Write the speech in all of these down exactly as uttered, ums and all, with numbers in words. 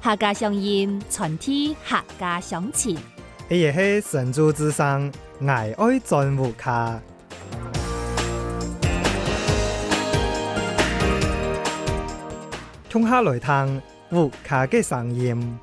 客家鄉音傳遞客家鄉情。 伊也係神州之聲愛愛轉戶卡。聽下來聽戶卡嘅聲音。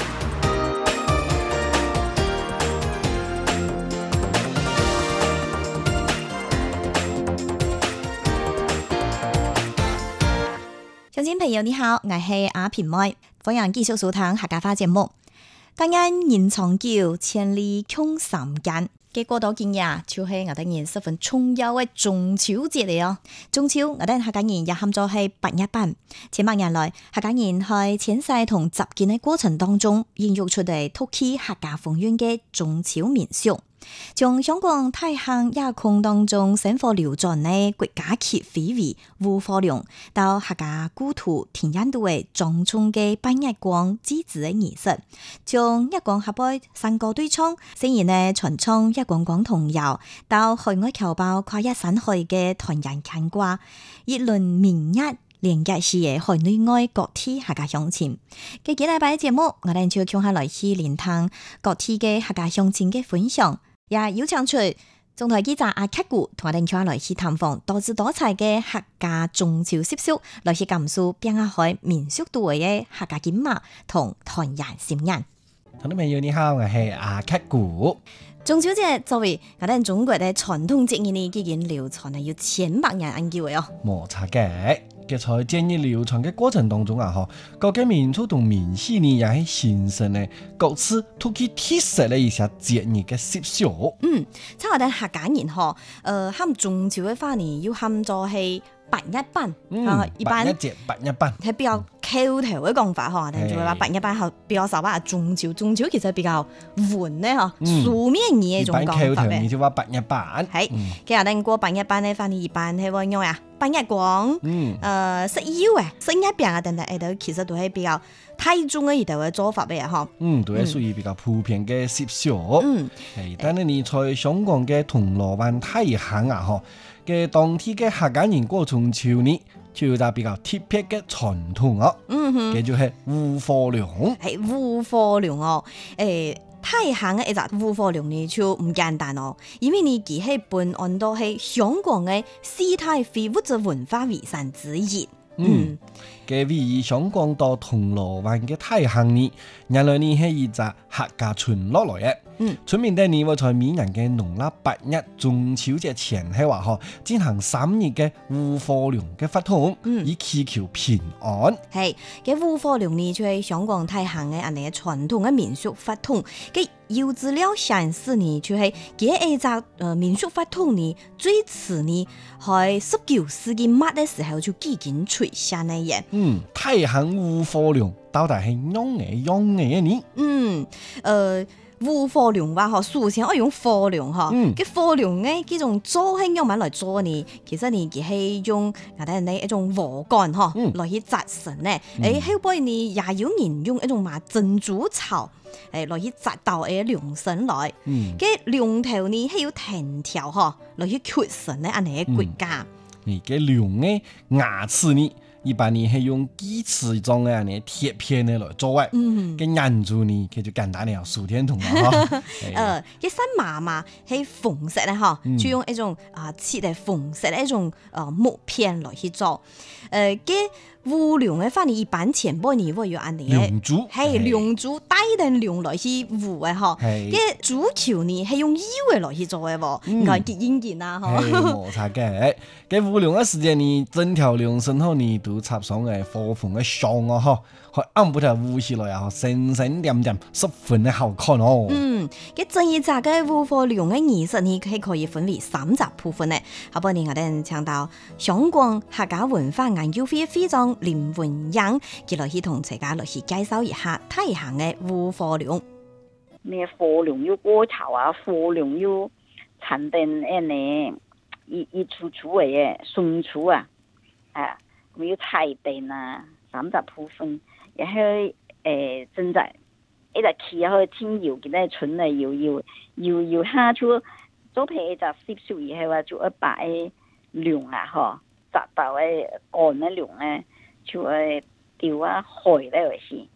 鄉親朋友你好，我係阿平妹，歡迎繼續收聽客家話節目。今日人長久，千里共嬋間。嘅過到今日就係我哋人十分重要嘅中秋節嚟哦。中秋我哋客家人也喊做係八一班。千百年來，客家人喺遷徙同習慣嘅過程當中，孕育出嚟土氣客家風韻嘅中秋民俗。從香港大漢夜空當中生活流轉嘅國家級非遺霧火龍，到客家古土田間度嘅莊重嘅拜月光祭祀嘅儀式，從月光下背山歌對唱，雖然呢傳唱月光光童謠，到海外僑胞跨越山海嘅團圓牽掛，一輪明日連結起嘅海內外各地客家鄉親。嘅幾禮拜嘅節目，我哋就共下來去連聽各地嘅客家鄉親嘅分享。也有請出中台記者阿克古同我哋共下來去探訪多姿多彩嘅客家中秋習俗，來去感受變下海民俗度嘅客家金馬同團圓心願。 聽眾朋友你好，我係阿克古。 中秋節作為我哋中國嘅傳統節日呢，已經流傳係有千百年咁久嘅哦。 冇錯嘅。嘅在節日流傳嘅過程當中啊，嗬，各個民族同民俗呢，也係形成咧各自土氣特色嘅一些節日嘅習俗。 嗯，即係我哋客家人嗬，誒喊中秋嘅話呢，要喊做係八一班， 嗯， 一般八一節八一班係比較口頭嘅講法嗬，我哋就會話八一班係比較受話中秋，中秋其實比較緩咧嗬，書面語嘅一種講法咧。一般口頭你就話八一班， 係，其實我哋過八一班咧，反而一般係會用啊。八月光，嗯，誒食腰嘅，食一餅啊等等，誒都其實都係比較大眾嘅一道嘅做法嘅嗬。嗯， 都係屬於比較普遍嘅習俗。嗯，係，但係你在香港嘅銅鑼灣太行啊，嗬嘅當天嘅客家人過中秋呢，就有啲比較特別嘅傳統哦。嗯哼，叫做係霧火龍。 係霧火龍哦，誒。太行嘅一隻霧火龍呢就唔簡單哦，因為呢佢係本案都係香港嘅世態非物質文化遺產之一。嗯， 嘅位於香港到銅鑼灣嘅太行呢，原來呢係一隻客家村落來嘅。嗯，村民哋呢會在每年嘅農曆八月中秋節前係話嗬，進行三日嘅霧火龍嘅法通，嗯、以祈求平安。 係嘅霧火龍呢就係香港太行嘅人哋嘅傳統嘅民俗法通。嘅有資料顯示呢，就係嘅一隻誒民俗法通呢，最遲呢喺十九世紀末嘅時候就已經出現嘅嘢。 嗯，太行霧火龍到底係用嘅用嘅呢？嗯，誒、 呃。霧火龍話嗬，首先我用火龍嗬，嘅火龍嘅呢種做係用乜嚟做呢？其實呢佢係用我哋呢一種禾稈嗬，來去紮成咧。誒後背呢也有人用一種嘛珍珠草，誒來去紮到誒龍身來。嘅龍頭呢係要藤條嗬，來去缺成咧，安尼嘅骨架。 而嘅龍嘅牙齒呢？一般呢係用雞翅狀嘅呢鐵片呢來做嘅，嘅眼珠呢佢就簡單啲數天筒啦嗬。 誒，一身麻麻係縫石咧嗬，就用一種啊切嚟縫石嘅一種誒木片來去做。誒嘅霧龍嘅反而一般前輩呢會有安尼嘅， 龍珠係龍珠帶定龍來去霧嘅嗬。嘅主橋呢係用腰嘅來去做嘅喎，唔係結英件啊嗬。 係冇錯嘅，嘅霧龍嘅時間呢，整條龍身後呢都插上嘅火紅嘅霜啊嗬，佢啱不條霧起來啊，閃閃亮亮，十分嘅好看哦。 嗯，嘅正一集嘅霧火龍嘅儀式呢係可以分為三集部分嘅。後邊呢我哋請到香港客家文化研究會會長林文英，佢來去同大家來去介紹一下太行嘅霧火龍。 呢火龍要過潮啊，火龍要產定誒呢一一處處嘅松處啊，啊，咁要踩定啊，三十部分，然後誒正在一隻企喺天搖嘅咧，蠢嚟搖搖搖搖下出做皮就攝少以後話做一把誒龍啊，嗬，紮到誒乾嘅龍咧，就誒掉啊海咧為先。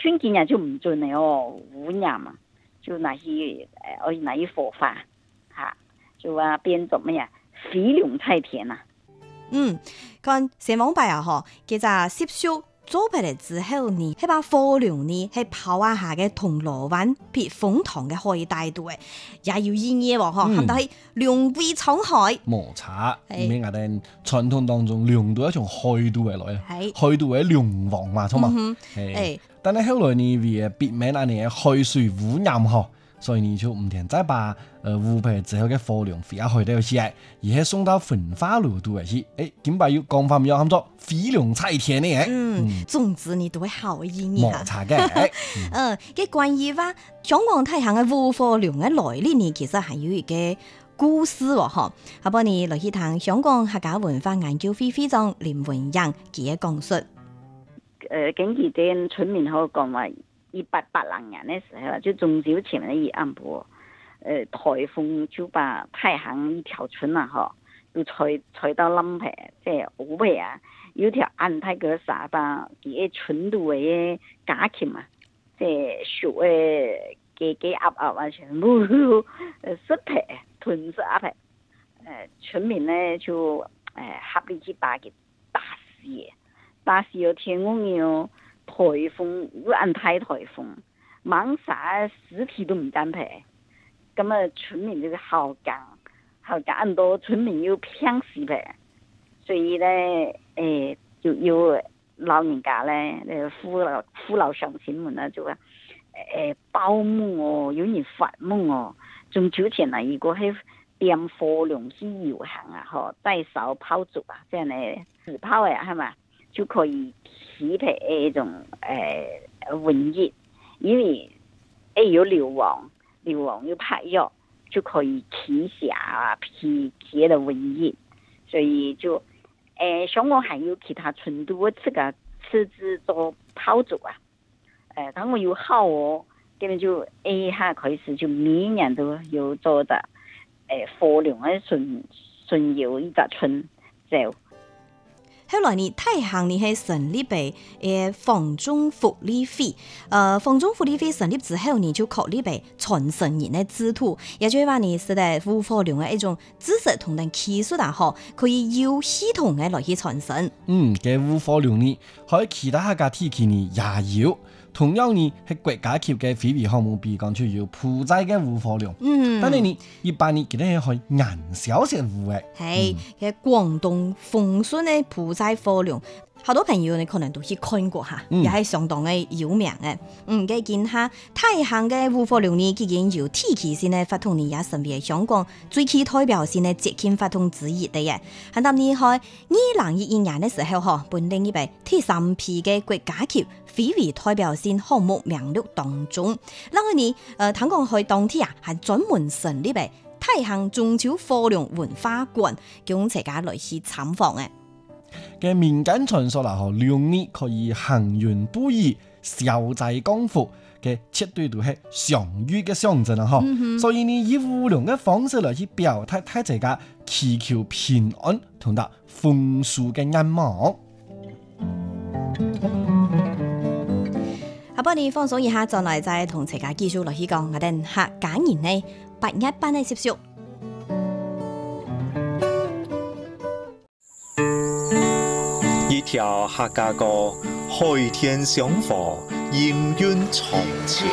春季呢就唔準嘅哦，污染嘛，就那些誒，我那些火化嚇，就話變做咩呀？飛龍菜田啊！ 嗯，看上網擺啊嗬，其實習俗做出嚟之後呢，係把火龍呢係跑下下嘅銅鑼灣避風塘嘅海帶度嘅，也要意義喎嗬，含到係龍歸滄海。 冇錯，因為我哋傳統當中龍都係從海度嚟來，海度係龍王嘛，錯嘛。誒，但係後來呢為避免啊呢海水污染嗬。所以你就唔停再把呃烏皮之後嘅火龍飛下去到起來，而係送到焚化爐度嚟去。誒，點解要講法唔要喊做飛龍菜田呢？ 嗯，嗯總之你都會好意義冇錯嘅。 嗯，嘅關於話香港太行嘅烏火龍嘅來歷呢，其實係有一個故事喎，嗬。下邊你來去談香港客家文化研究會會長林文洋佢嘅講述。誒、 呃，根據啲村民好講話。一八八零年的時候，就中秋前的一安波，呃，颱風就把太行一條村啊，嗬，都吹吹到冧皮，即係烏皮啊，有條安泰個沙巴，啲村度嘅家禽嘛，即係熟嘅雞雞鴨鴨啊，全部呃食皮吞食阿皮，誒、呃，村民呢就誒合力去把佢打死，打死有天公廟。颱風烏安泰颱風，猛殺屍體都唔單皮，咁啊村民就好驚，好驚很多村民要偏死皮，所以咧誒就要老人家咧誒父老父老鄉親們啊就話誒報夢哦，有人發夢哦，中秋前啊如果係點火龍去遊行啊，嗬帶燒炮竹啊，即係咧紙炮啊係嘛，就可以。起皮一種誒瘟疫，因為誒有硫磺，硫磺有拍藥就可以起下啊，起起嘅瘟疫，所以就誒、呃、香港還有其他村都這個設置做炮竹啊，誒當我有好哦，咁樣就誒下開始就每年都有做的誒火龍嘅巡巡遊一個村就。 後來呢，太行呢係成立被誒房中福利會，呃房中福利會成立之後呢，就確立被傳承人嘅制度，也就係話呢，是咧烏火龍嘅一種知識同埋技術啊，嗬，可以有系統嘅來去傳承。 嗯，嘅烏火龍呢，喺其他客家地區呢也有。同樣呢，係國家級嘅非遺項目，比講就有埔寨嘅烏火龍。嗯，但係呢，一般呢，佢哋係顏小食烏嘅。 係嘅，廣東豐順嘅埔寨火龍，好多朋友你可能都去看過嚇，也係相當嘅有名嘅。嗯，嘅見下太行嘅烏火龍呢，已經有地區性嘅法通呢，也成為香港最具代表性嘅節慶法通之一嘅嘢。喺當年喺二零二一年嘅時候，嗬，本定呢邊第三批嘅國家級非遺代表性項目名錄當中，那個呢，誒，聽講去當天啊，係專門成立嘅太行中秋火龍文化館，供大家來去參訪嘅。 嘅民間傳說啦，嗬，龍呢可以行雲布衣、消災降福嘅，絕對都係祥瑞嘅象徵啦，嗬、嗯。所以呢，以烏龍嘅方式嚟去表達大家祈求平安同埋豐收嘅願望。 下半年放鬆一下，再來再同大家繼續落去講我哋客家人呢八一班嘅習俗。 一條客家歌，海天相逢，應韻長情。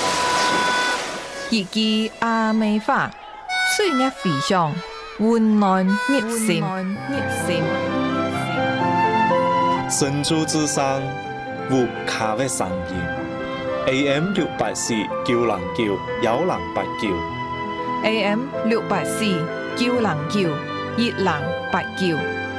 一枝阿妹花，水月飛翔，溫暖熱心。 神州之聲，烏卡嘅聲音 ，A M 六八四九零九幺零八九 ，A M 六八四九零九一零八九。